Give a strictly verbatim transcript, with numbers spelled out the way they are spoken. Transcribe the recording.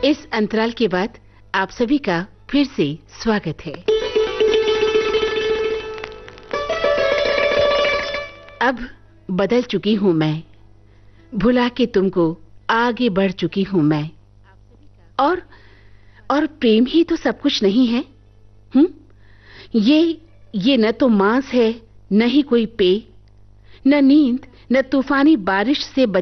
इस अंतराल के बाद आप सभी का फिर से स्वागत है। अब बदल चुकी हूं मैं, भुला के तुमको आगे बढ़ चुकी हूं मैं। और और प्रेम ही तो सब कुछ नहीं है। हम्म ये ये न तो मांस है, न ही कोई पेय, न नींद, न तूफानी बारिश से